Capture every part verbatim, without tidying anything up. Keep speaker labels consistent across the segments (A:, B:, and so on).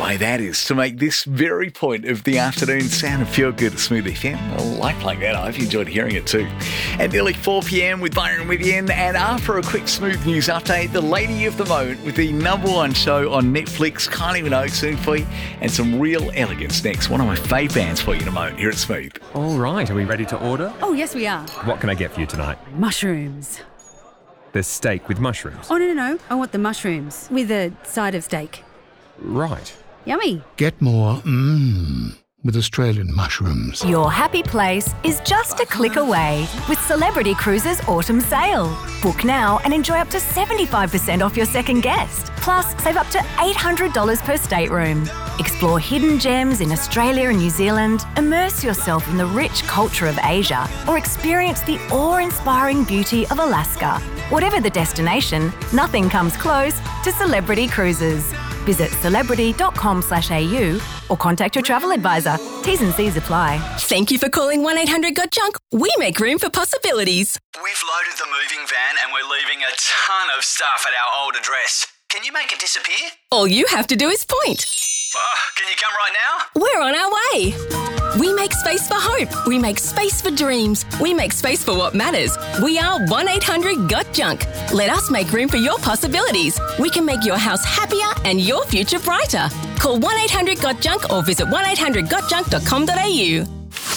A: way that is to make this very point of the afternoon sound and feel good at Smooth F M. I like playing that. I hope you enjoyed hearing it too. At nearly four p.m. with Byron Wivian, and after a quick Smooth news update, the lady of the moment with the number one show on Netflix, Kylie Minogue soon for you, and some real elegance next. One of my fave bands for you in a moment here at Smooth.
B: All right, are we ready to order?
C: Oh, yes, we are.
B: What can I get for you tonight?
C: Mushrooms.
B: There's steak with mushrooms.
C: Oh, no, no, no. I want the mushrooms with a side of steak.
B: Right.
C: Yummy.
D: Get more mmm with Australian mushrooms.
E: Your happy place is just a click away with Celebrity Cruises Autumn Sale. Book now and enjoy up to seventy-five percent off your second guest. Plus, save up to eight hundred dollars per stateroom. Explore hidden gems in Australia and New Zealand, immerse yourself in the rich culture of Asia, or experience the awe-inspiring beauty of Alaska. Whatever the destination, nothing comes close to Celebrity Cruises. Visit celebrity.com slash AU or contact your travel advisor. T's and C's apply.
F: Thank you for calling one eight hundred got junk. We make room for possibilities.
G: We've loaded the moving van and we're leaving a ton of stuff at our old address. Can you make it disappear?
F: All you have to do is point.
G: Oh, can you come right now?
F: We're on our way. We make space for hope. We make space for dreams. We make space for what matters. We are one eight hundred got junk. Let us make room for your possibilities. We can make your house happier and your future brighter. Call one eight hundred got junk or visit one eight hundred got junk dot com dot a u.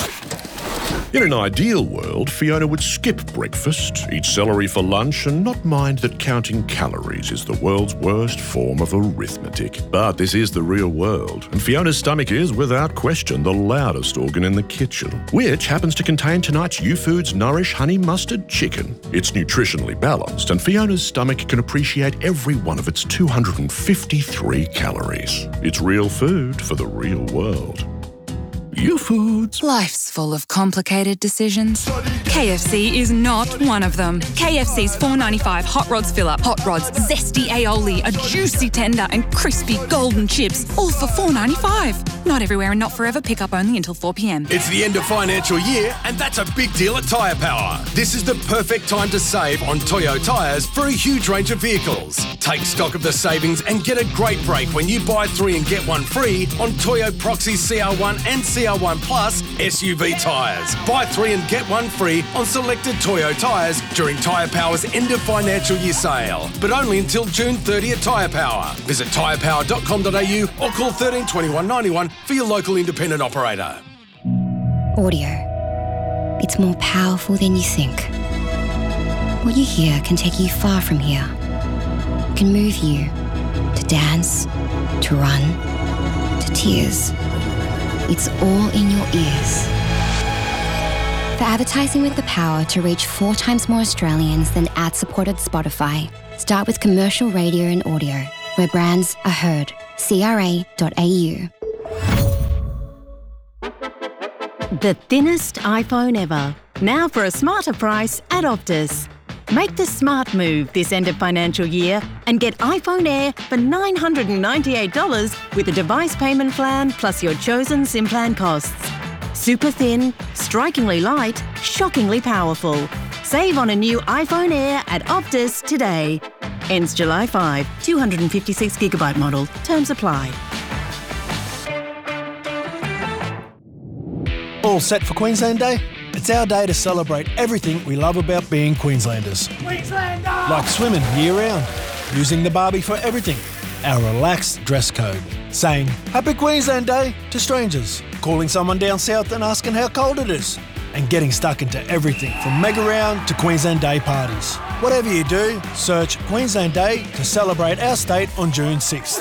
H: In an ideal world, Fiona would skip breakfast, eat celery for lunch, and not mind that counting calories is the world's worst form of arithmetic. But this is the real world, and Fiona's stomach is, without question, the loudest organ in the kitchen, which happens to contain tonight's U-Foods Nourish Honey Mustard Chicken. It's nutritionally balanced, and Fiona's stomach can appreciate every one of its two hundred fifty-three calories. It's real food for the real world. U-Foods.
I: Life's full of complicated decisions. K F C is not one of them. K F C's four ninety-five Hot Rods Fill-Up. Hot Rods, zesty aioli, a juicy tender and crispy golden chips, all for four ninety-five. Not everywhere and not forever. Pick up only until four p.m.
J: It's the end of financial year, and that's a big deal at Tyre Power. This is the perfect time to save on Toyo tyres for a huge range of vehicles. Take stock of the savings and get a great break when you buy three and get one free on Toyo Proxy C R one and C R one Plus S U V tyres. Buy three and get one free on selected Toyo tyres during Tyre Power's end of financial year sale, but only until June thirtieth at Tyre Power. Visit tyre power dot com dot a u or call thirteen twenty-one ninety-one for your local independent operator.
K: Audio. It's more powerful than you think. What you hear can take you far from here. It can move you to dance, to run, to tears. It's all in your ears. For advertising with the power to reach four times more Australians than ad-supported Spotify, start with commercial radio and audio, where brands are heard. C R A dot A U.
L: The thinnest iPhone ever. Now for a smarter price at Optus. Make the smart move this end of financial year and get iPhone Air for nine hundred ninety-eight dollars with a device payment plan plus your chosen SIM plan costs. Super thin, strikingly light, shockingly powerful. Save on a new iPhone Air at Optus today. Ends July fifth, two hundred fifty-six gigabyte model. Terms apply.
M: All set for Queensland Day? It's our day to celebrate everything we love about being Queenslanders.
N: Queenslander!
M: Like swimming year-round, using the barbie for everything, our relaxed dress code, saying Happy Queensland Day to strangers, calling someone down south and asking how cold it is, and getting stuck into everything from Mega Round to Queensland Day parties. Whatever you do, search Queensland Day to celebrate our state on June sixth.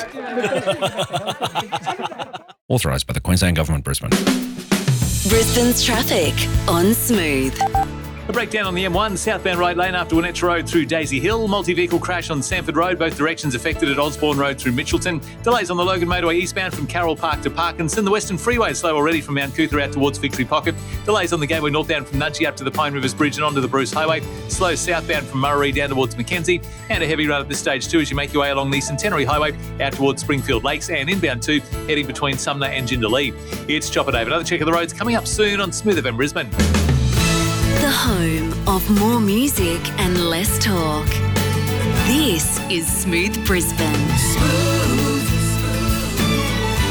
O: Authorised by the Queensland Government, Brisbane.
F: Brisbane's traffic on Smooth.
P: A breakdown on the M one, southbound right lane after Winnetts Road through Daisy Hill. Multi-vehicle crash on Sanford Road, both directions affected at Osborne Road through Mitchelton. Delays on the Logan Motorway eastbound from Carroll Park to Parkinson. The Western Freeway is slow already from Mount Cootha out towards Victory Pocket. Delays on the Gateway northbound from Nudgee up to the Pine Rivers Bridge and onto the Bruce Highway. Slow southbound from Murray down towards Mackenzie. And a heavy run at this stage too as you make your way along the Centenary Highway out towards Springfield Lakes and inbound too, heading between Sumner and Jindalee. It's Chopper Dave. Another check of the roads coming up soon on Smooth F M Brisbane.
F: The home of more music and less talk. This is Smooth Brisbane. Smooth, smooth.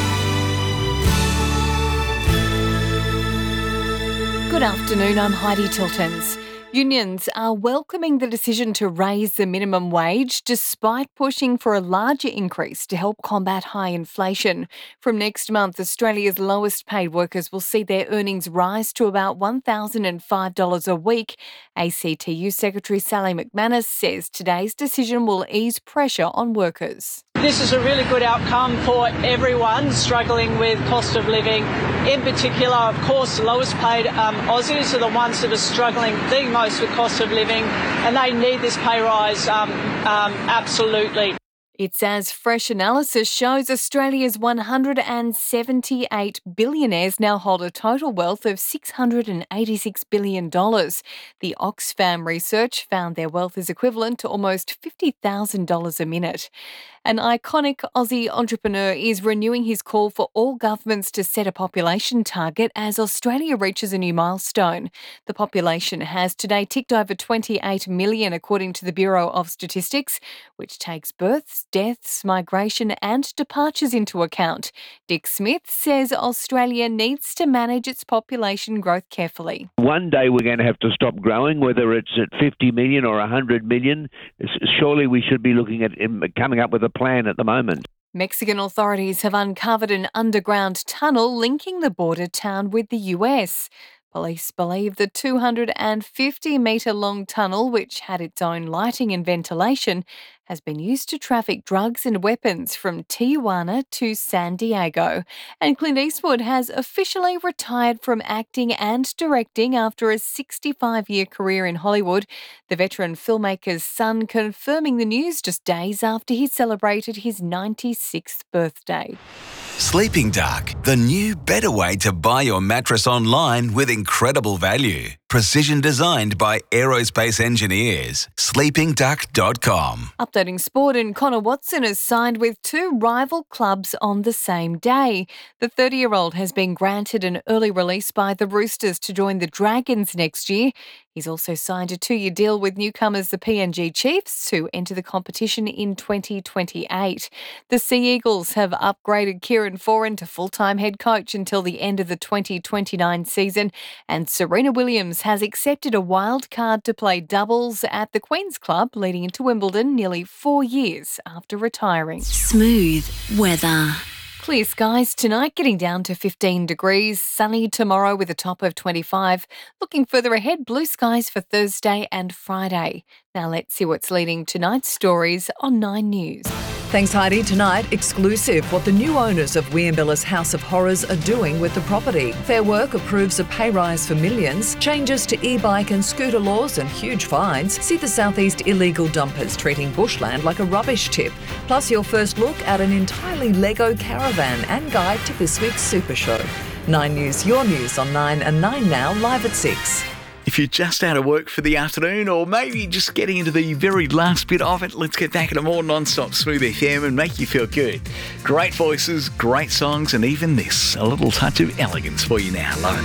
N: afternoon, I'm Heidi Tiltons. Unions are welcoming the decision to raise the minimum wage despite pushing for a larger increase to help combat high inflation. From next month, Australia's lowest paid workers will see their earnings rise to about one thousand five dollars a week. A C T U Secretary Sally McManus says today's decision will ease pressure on workers.
Q: This is a really good outcome for everyone struggling with cost of living. In particular, of course, the lowest paid um, Aussies are the ones that are struggling the most with cost of living, and they need this pay rise um, um, absolutely.
N: It's as fresh analysis shows Australia's one hundred seventy-eight billionaires now hold a total wealth of six hundred eighty-six billion dollars. The Oxfam research found their wealth is equivalent to almost fifty thousand dollars a minute. An iconic Aussie entrepreneur is renewing his call for all governments to set a population target as Australia reaches a new milestone. The population has today ticked over twenty-eight million, according to the Bureau of Statistics, which takes births, deaths, migration and departures into account. Dick Smith says Australia needs to manage its population growth carefully.
R: One day we're going to have to stop growing, whether it's at fifty million or one hundred million. Surely we should be looking at coming up with a plan at the moment.
N: Mexican authorities have uncovered an underground tunnel linking the border town with the U S. Police believe the two hundred fifty metre long tunnel, which had its own lighting and ventilation, has been used to traffic drugs and weapons from Tijuana to San Diego. And Clint Eastwood has officially retired from acting and directing after a sixty-five-year career in Hollywood. The veteran filmmaker's son confirming the news just days after he celebrated his ninety-sixth birthday.
S: Sleeping Dark, the new better way to buy your mattress online with incredible value. Precision designed by aerospace engineers. sleeping duck dot com.
N: Updating sport, and Connor Watson has signed with two rival clubs on the same day. The thirty-year-old has been granted an early release by the Roosters to join the Dragons next year. He's also signed a two-year deal with newcomers the P N G Chiefs to enter the competition in twenty twenty-eight. The Sea Eagles have upgraded Kieran Foran to full-time head coach until the end of the twenty twenty-nine season, and Serena Williams has accepted a wild card to play doubles at the Queen's Club, leading into Wimbledon nearly four years after retiring.
F: Smooth weather.
N: Clear skies tonight, getting down to fifteen degrees. Sunny tomorrow with a top of twenty-five. Looking further ahead, blue skies for Thursday and Friday. Now let's see what's leading tonight's stories on Nine News.
T: Thanks, Heidi. Tonight, exclusive what the new owners of Wiambella's House of Horrors are doing with the property. Fair Work approves a pay rise for millions, changes to e-bike and scooter laws and huge fines. See the Southeast illegal dumpers treating bushland like a rubbish tip. Plus your first look at an entirely Lego caravan and guide to this week's Super Show. Nine News, your news on nine and nine Now, live at six.
A: If you're just out of work for the afternoon, or maybe just getting into the very last bit of it, let's get back into more non-stop Smooth F M and make you feel good. Great voices, great songs, and even this, a little touch of elegance for you now. Love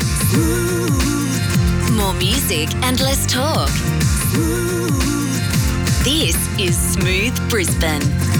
A: it.
F: More music and less talk. This is Smooth Brisbane.